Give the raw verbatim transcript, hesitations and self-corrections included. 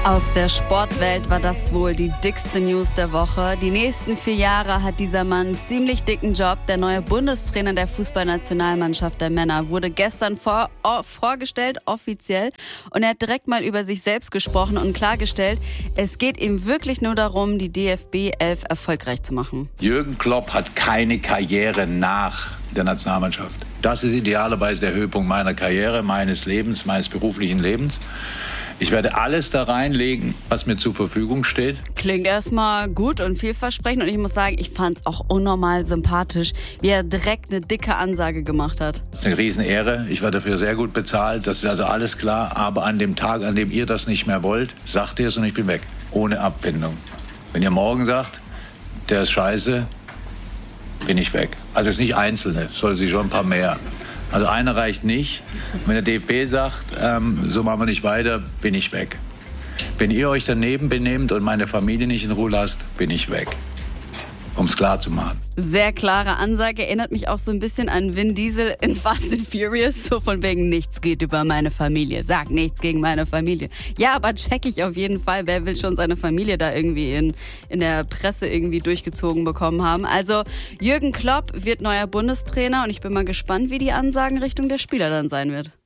Aus der Sportwelt war das wohl die dickste News der Woche. Die nächsten vier Jahre hat dieser Mann einen ziemlich dicken Job. Der neue Bundestrainer der Fußballnationalmannschaft der Männer wurde gestern vor, oh, vorgestellt, offiziell. Und er hat direkt mal über sich selbst gesprochen und klargestellt, es geht ihm wirklich nur darum, die D F B elf erfolgreich zu machen. Jürgen Klopp hat keine Karriere nach der Nationalmannschaft. Das ist idealerweise der Höhepunkt meiner Karriere, meines Lebens, meines beruflichen Lebens. Ich werde alles da reinlegen, was mir zur Verfügung steht. Klingt erstmal gut und vielversprechend und ich muss sagen, ich fand es auch unnormal sympathisch, wie er direkt eine dicke Ansage gemacht hat. Das ist eine Riesenehre. Ich werde dafür sehr gut bezahlt. Das ist also alles klar. Aber an dem Tag, an dem ihr das nicht mehr wollt, sagt ihr es und ich bin weg. Ohne Abfindung. Wenn ihr morgen sagt, der ist scheiße, bin ich weg. Also es ist nicht Einzelne, es sollte sich schon ein paar mehr. Also einer reicht nicht. Wenn der D F B sagt, ähm, so machen wir nicht weiter, bin ich weg. Wenn ihr euch daneben benehmt und meine Familie nicht in Ruhe lasst, bin ich weg. Um es klar zu machen. Sehr klare Ansage, erinnert mich auch so ein bisschen an Vin Diesel in Fast and Furious, so von wegen nichts geht über meine Familie, sag nichts gegen meine Familie. Ja, aber check ich auf jeden Fall, wer will schon seine Familie da irgendwie in, in der Presse irgendwie durchgezogen bekommen haben. Also Jürgen Klopp wird neuer Bundestrainer und ich bin mal gespannt, wie die Ansagen Richtung der Spieler dann sein wird.